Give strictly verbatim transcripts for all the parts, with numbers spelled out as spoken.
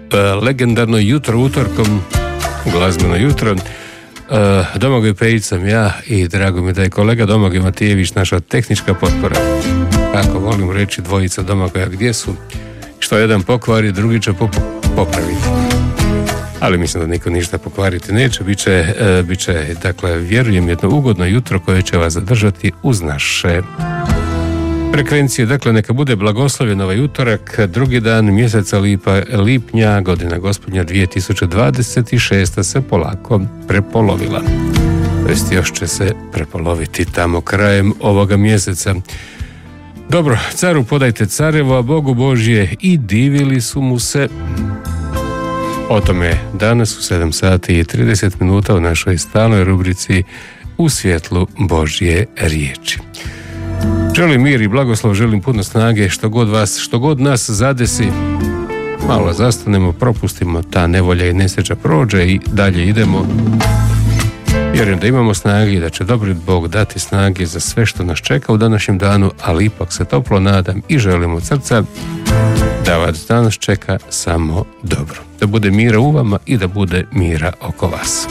legendarno jutro utorkom, glazbeno jutro. Domagoj Pejić sam ja i drago mi da je kolega Domagoj Matijević naša tehnička potpora. Ako volim reći dvojica Domagoja gdje su, što jedan pokvari, drugi će popraviti. Ali mislim da niko ništa pokvariti neće, bit će, bit će, dakle, vjerujem, jedno ugodno jutro koje će vas zadržati uz naše frekvencije. Dakle, neka bude blagoslovljen ovaj utorak, drugi dan mjeseca lipa, lipnja, godina gospodnja dvije tisuće dvadeset šest se polako prepolovila. To jest još će se prepoloviti tamo krajem ovoga mjeseca. Dobro, caru podajte carevo, a Bogu Božje i divili su mu se. O tome danas u sedam sati i trideset minuta u našoj stalnoj rubrici U svjetlu Božje riječi. Želim mir i blagoslov, želim puno snage, što god vas, što god nas zadesi, malo zastanemo, propustimo, ta nevolja i nesreća prođe i dalje idemo. Vjerujem da imamo snage i da će dobri Bog dati snage za sve što nas čeka u današnjem danu, ali ipak se toplo nadam i želim od srca da vas danas čeka samo dobro. Da bude mira u vama i da bude mira oko vas.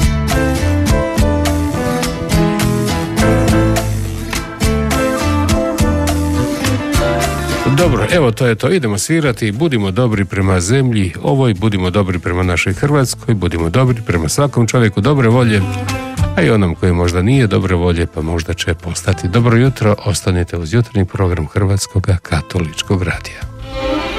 Dobro, evo to je to. Idemo svirati, budimo dobri prema zemlji ovoj, budimo dobri prema našoj Hrvatskoj, budimo dobri prema svakom čovjeku dobre volje, a i onom koji možda nije dobre volje, pa možda će postati. Dobro jutro, ostanite uz jutarnji program Hrvatskog katoličkog radija.